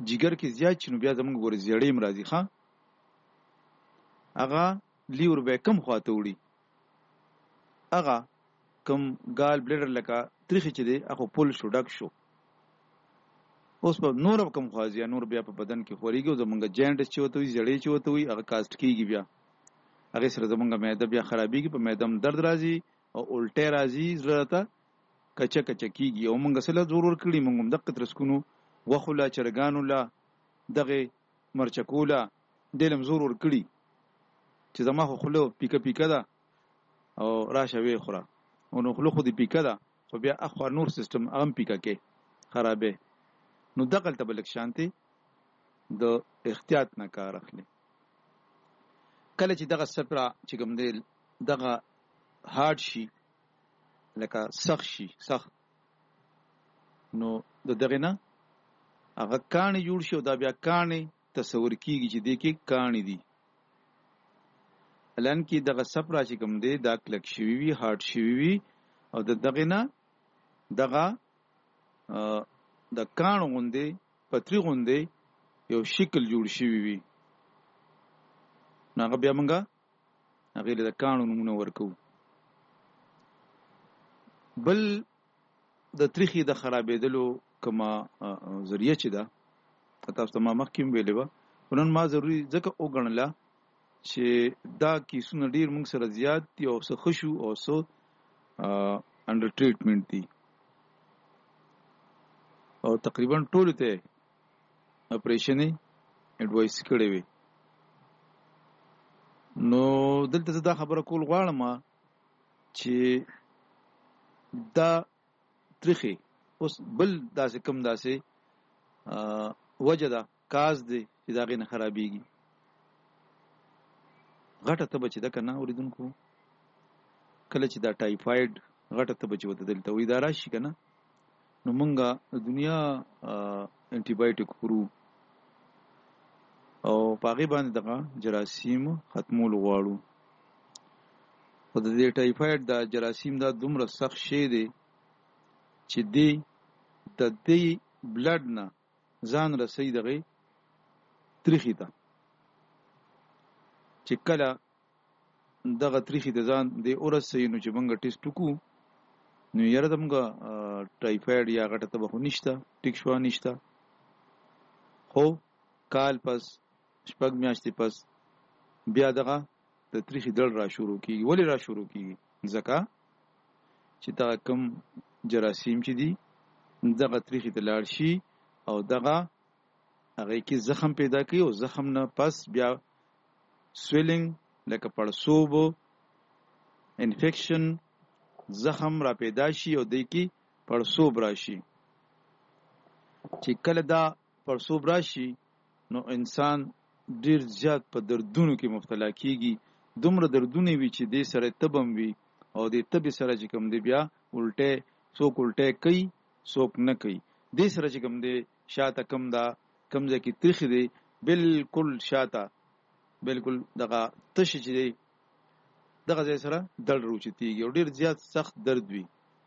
جګر کې زیات شي نو بیا زمونږ ګورې زیړې م راځي ښه هغه لیور به کم خواته وړي هغه کم ګال بلیډر لکه تریخي چې دی هغه پول شو ډک شو اوس په نور کم خوازي نور بیا په بدن کې خوريږي او زمونږ جاینټس چې وته وي زړې چې وته وي هغه کاست کیږي بیا هغه سره زمونږ معده بیا خرابېږي په معده درد راځي او الټه راځي زړه کچا کچا کیږي او مونږ سره ضرور کړی مونږ هم دقت رسکونو وخلا چرګانو لا دغه مرچکولا دلم ضرور کړی چې زما خو خلو پیکا پیکا ده او راشه وی خوره او نو خلو خو دې پیکا ده خو بیا اخو نور سیستم هم پیکا کې خرابې نو دغه ته بلک شانتي د احتیاط نه کار اخلي کله چې دغه سپرا چې کوم دی دغه هارد شي لکه سخت شي سخت نو دغه نه هغه کانی جوړ شي او دا بیا کانی تصور کیږي چې د کې کانی دي الان کې دغه سپرا چې کوم دی دا کلک شوی وي هارد شوی وي او دغه نه دغه د کانو غوندې پتری غوندې یو شکل جوړ شوی وي ناغه بیا مونږه هغه له کانو نمونه ورکو بل د تاریخي د خرابېدلو کما ذریعہ چې دا تاسو ته ما مخکې ویلې و ونن ما ضروري ځکه وګڼله چې دا کیسونه ډیر موږ سره زیات دي او څه خشو او څه انډر ټریټمنټ دي او تقریبا ټول ته اپریشن اډوایس کړی وي نو دلته دا خبره کول غواړم چې دا تاریخي اوس بل داسې کم داسې وجه ده کاز دی چې دا غي نه خرابېږي غټه ته بچی ده کنه اوریدونکو کله چې دا ټایفاید غټه ته بچی وته دلته وې دا راشي کنه نو مونږه د دنیا انټي بایوټیک خورو او پاغي باندې دغه جراثیم ختمول غواړو او د دې ټایفاید دا جراثیم دا دومره سخت شی دی چې دی د دې بلډ نه ځان رسي دغه تاریخي ته چې کله دغه تاریخي ته ځان دی اورسې نو چې مونږ ټیسټ وکړو نو یاره دمګه ټایفاید یا غټه تبخو نشته ټیک شو نشته خو کال پس شپږ میاشتې پس بیا دغه د تاریخي دړ را شروع کیږي ولې را شروع کیږي ځکه چې دا کم جراثیم چې دي دغه تاریخي ته لاړ شي او دغه هغه کې زخم پیدا کوي او زخم نه پس بیا سویلینګ لکه پړسوب انفیکشن زخم را پیدا شي او د کې پړسوب راشي چې کله دا پړسوب راشي نو انسان ډیر زیات په دردونو کې مبتلا کیږي دومره دردونه وي چې د سره تبم وي او د تب سره چې کوم دی بیا الټه څوک الټه کوي څوک نه کوي د سره چې کوم دی شاته کم دا کمزه کې تریخ دی بالکل شاته بالکل دغه تش چې دی دغه ځای سره درد روچتیږي او ډیر زیات سخت درد وي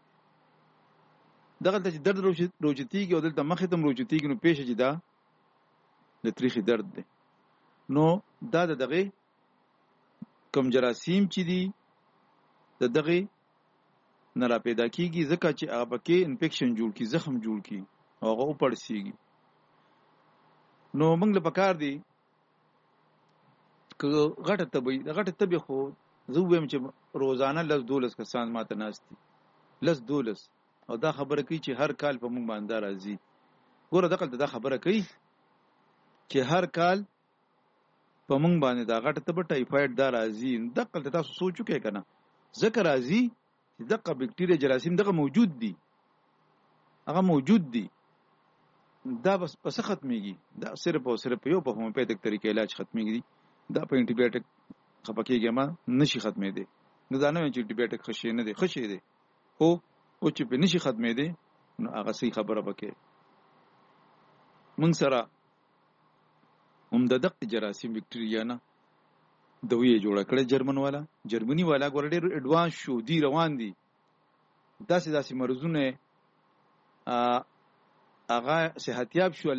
دغه چې درد روچتیږي او دلته مخې ته روچتیږي نو پیښه چې دا د تریخي درد دی نو دا دغه کم جراثیم چې دي دغه نه را پیدا کیږي ځکه چې هغه کې انفیکشن جوړ کی زخم جوړ کی او هغه پړسیږي نو موږ له پکار دی که غټه تبي خو زه ویم چې روزانه لس 12 کسان ماته ناشتي لس 12 او دا خبره کوي چې هر کال په موږ باندې راځي ګوره دا خبره کوي چې هر کال په موږ باندې دا غټه تبه ټایفاید دا راځي دغه تاسو سوچو کې کنه ذکر راځي چې دغه بکټیریا جراثیم دغه موجود دي هغه موجود دي دا بس ختميږي دا صرف او صرف یو په هومیوپیتیک طریقې علاج ختميږي دا په انټي بایوټیک خپکیږي ما نشي ختمې دي نو دا نه چې انټي بایوټیک خشي نه دي خشي دي او چې په نشي ختمې دي نو هغه صحیح خبره وکړي موږ سره هم د دغه جراثیم بکټیریا نه دوی جوړه کړې جرمني والا ګور ډېر اډوانس شو دی روان دي داسې مرزونه هغه صحتیاب شو